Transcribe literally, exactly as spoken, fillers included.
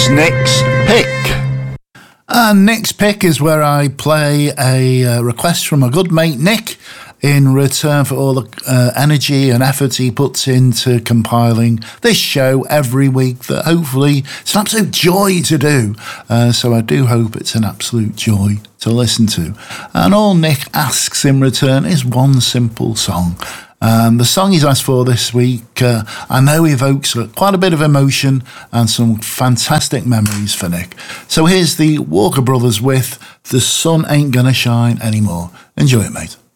It's Nick's Pick. And Nick's Pick is where I play a uh, request from a good mate, Nick, in return for all the uh, energy and effort he puts into compiling this show every week that hopefully it's an absolute joy to do. Uh, so I do hope it's an absolute joy to listen to. And all Nick asks in return is one simple song. Um, the song he's asked for this week, uh, I know evokes quite a bit of emotion and some fantastic memories for Nick. So here's the Walker Brothers with The Sun Ain't Gonna Shine Anymore. Enjoy it, mate.